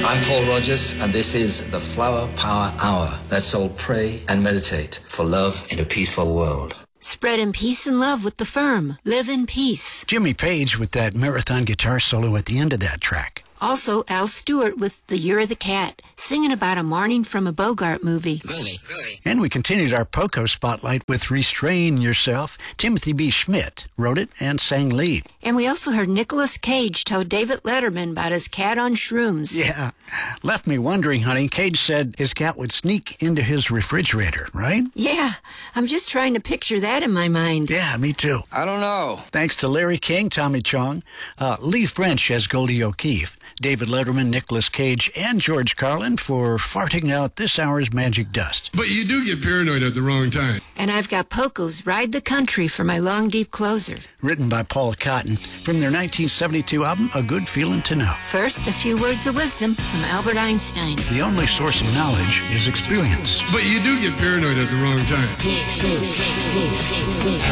I'm Paul Rogers, and this is the Flower Power Hour. Let's all pray and meditate for love in a peaceful world. Spread in peace and love with the Firm. Live in peace. Jimmy Page with that marathon guitar solo at the end of that track. Also, Al Stewart with The Year of the Cat, singing about a morning from a Bogart movie. Really? And we continued our Poco spotlight with Restrain Yourself. Timothy B. Schmidt wrote it and sang lead. And we also heard Nicolas Cage tell David Letterman about his cat on shrooms. Yeah. Left me wondering, honey. Cage said his cat would sneak into his refrigerator, right? Yeah. I'm just trying to picture that in my mind. Yeah, me too. I don't know. Thanks to Larry King, Tommy Chong, Lee French as Goldie O'Keefe, David Letterman, Nicolas Cage, and George Carlin for farting out this hour's magic dust. But you do get paranoid at the wrong time. And I've got Poco's Ride the Country for my long, deep closer. Written by Paul Cotton from their 1972 album, A Good Feeling to Know. First, a few words of wisdom from Albert Einstein. The only source of knowledge is experience. But you do get paranoid at the wrong time.